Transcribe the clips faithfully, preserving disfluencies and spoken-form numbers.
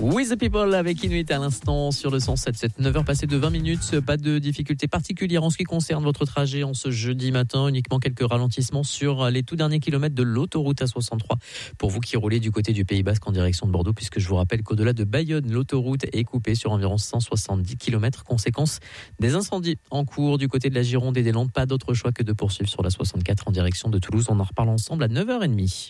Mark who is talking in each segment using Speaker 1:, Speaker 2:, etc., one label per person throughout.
Speaker 1: With the People avec Inuit à l'instant sur le cent sept sept. neuf heures passées de vingt minutes. Pas de difficultés particulières en ce qui concerne votre trajet en ce jeudi matin. Uniquement quelques ralentissements sur les tout derniers kilomètres de l'autoroute A soixante-trois. Pour vous qui roulez du côté du Pays Basque en direction de Bordeaux, puisque je vous rappelle qu'au-delà de Bayonne, l'autoroute est coupée sur environ cent soixante-dix kilomètres. Conséquence des incendies en cours du côté de la Gironde et des Landes. Pas d'autre choix que de poursuivre sur la soixante-quatre en direction de Toulouse. On en reparle ensemble à neuf heures trente.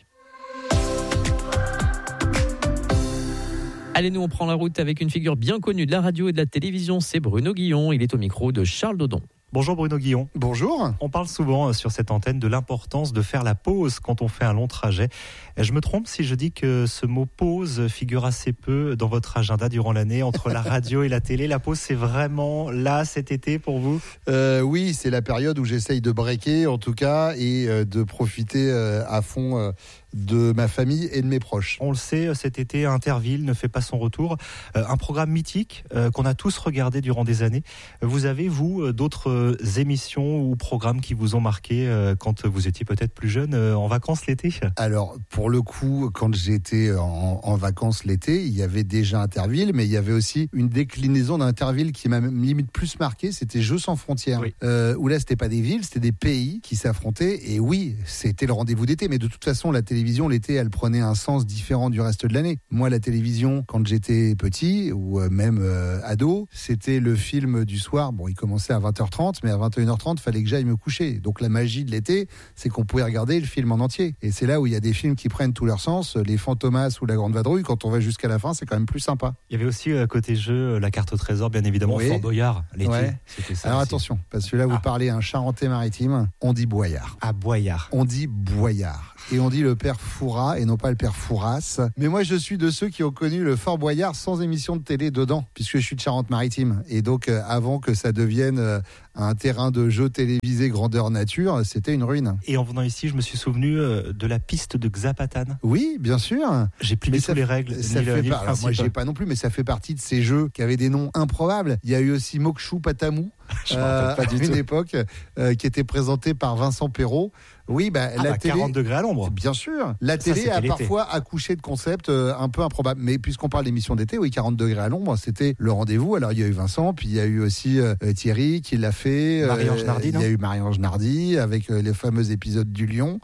Speaker 1: Allez, nous on prend la route avec une figure bien connue de la radio et de la télévision, c'est Bruno Guillon. Il est au micro de Charles Dodon.
Speaker 2: Bonjour Bruno Guillon.
Speaker 3: Bonjour.
Speaker 2: On parle souvent sur cette antenne de l'importance de faire la pause quand on fait un long trajet. Je me trompe si je dis que ce mot pause figure assez peu dans votre agenda durant l'année entre la radio et la télé. La pause, c'est vraiment là cet été pour vous ?
Speaker 3: euh, Oui, c'est la période où j'essaye de breaker en tout cas et euh, de profiter euh, à fond euh, de ma famille et de mes proches.
Speaker 2: On le sait, cet été, Interville ne fait pas son retour. Euh, un programme mythique euh, qu'on a tous regardé durant des années. Vous avez, vous, d'autres émissions ou programmes qui vous ont marqué euh, quand vous étiez peut-être plus jeune, euh, en vacances l'été ?
Speaker 3: Alors, pour le coup, quand j'étais en, en vacances l'été, il y avait déjà Interville, mais il y avait aussi une déclinaison d'Interville qui m'a même limite plus marqué, c'était Jeux sans frontières.
Speaker 2: Oui.
Speaker 3: Euh, où là, c'était pas des villes, c'était des pays qui s'affrontaient. Et oui, c'était le rendez-vous d'été, mais de toute façon, la télévision, l'été, elle prenait un sens différent du reste de l'année. Moi, la télévision, quand j'étais petit, ou même euh, ado, c'était le film du soir. Bon, il commençait à vingt heures trente, mais à vingt et une heures trente, fallait que j'aille me coucher. Donc la magie de l'été, c'est qu'on pouvait regarder le film en entier. Et c'est là où il y a des films qui prennent tout leur sens. Les Fantomas ou La Grande Vadrouille, quand on va jusqu'à la fin, c'est quand même plus sympa.
Speaker 2: Il y avait aussi euh, côté jeu, la carte au trésor, bien évidemment,
Speaker 3: Oui.
Speaker 2: Fort Boyard, l'été.
Speaker 3: Ouais.
Speaker 2: C'était ça.
Speaker 3: Alors
Speaker 2: aussi.
Speaker 3: attention, parce que là, vous
Speaker 2: Ah.
Speaker 3: parlez à un Charentais-Maritime, on dit Boyard.
Speaker 2: À Boyard.
Speaker 3: On dit Boyard. Et on dit le père Fouras et non pas le père Fouras. Mais moi, je suis de ceux qui ont connu le Fort Boyard sans émission de télé dedans, puisque je suis de Charente-Maritime. Et donc, euh, avant que ça devienne euh, un terrain de jeu télévisé grandeur nature, c'était une ruine.
Speaker 2: Et en venant ici, je me suis souvenu euh, de la piste de Xapatan.
Speaker 3: Oui, bien sûr.
Speaker 2: J'ai plus
Speaker 3: Mais
Speaker 2: du
Speaker 3: ça-
Speaker 2: tout les règles.
Speaker 3: Ça
Speaker 2: ni le-
Speaker 3: fait
Speaker 2: ni le
Speaker 3: pas, alors moi,
Speaker 2: principe.
Speaker 3: j'ai pas non plus, mais ça fait partie de ces jeux qui avaient des noms improbables. Il y a eu aussi Mokshu Patamou,
Speaker 2: Je me rappelle pas du
Speaker 3: à une
Speaker 2: tout.
Speaker 3: époque, euh, qui était présenté par Vincent Perrault. Oui, bah,
Speaker 2: Ah
Speaker 3: la
Speaker 2: bah,
Speaker 3: télé.
Speaker 2: quarante degrés à l'ombre.
Speaker 3: Bien sûr. La
Speaker 2: Ça,
Speaker 3: télé
Speaker 2: c'était
Speaker 3: a
Speaker 2: l'été.
Speaker 3: parfois accouché de concepts euh, un peu improbables. Mais puisqu'on parle d'émission d'été, oui, quarante degrés à l'ombre, c'était le rendez-vous. Alors, il y a eu Vincent, puis il y a eu aussi euh, Thierry qui l'a fait. euh,
Speaker 2: Marie-Ange Nardi,
Speaker 3: Il y
Speaker 2: non
Speaker 3: a eu Marie-Ange Nardi avec euh, les fameux épisodes du Lion.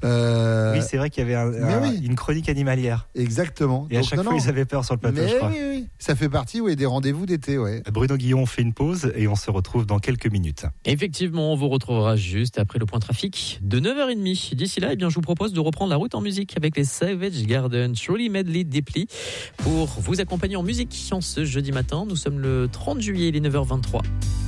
Speaker 3: Euh,
Speaker 2: Oui, c'est vrai qu'il y avait un-
Speaker 3: mais
Speaker 2: un-
Speaker 3: oui.
Speaker 2: une chronique animalière.
Speaker 3: Exactement.
Speaker 2: Et à
Speaker 3: Donc,
Speaker 2: chaque
Speaker 3: non,
Speaker 2: fois,
Speaker 3: non.
Speaker 2: ils avaient peur sur le plateau,
Speaker 3: Mais
Speaker 2: je crois.
Speaker 3: oui, oui, ça fait partie oui, des rendez-vous d'été, ouais.
Speaker 2: Bruno Guillon fait une pause et on se retrouve dans quelques minutes.
Speaker 1: Effectivement, on vous retrouvera juste après le point trafic de neuf heures trente. D'ici là, eh bien, je vous propose de reprendre la route en musique avec les Savage Garden, Truly Medley Deeply, pour vous accompagner en musique en ce jeudi matin. Nous sommes le trente juillet, il est neuf heures vingt-trois.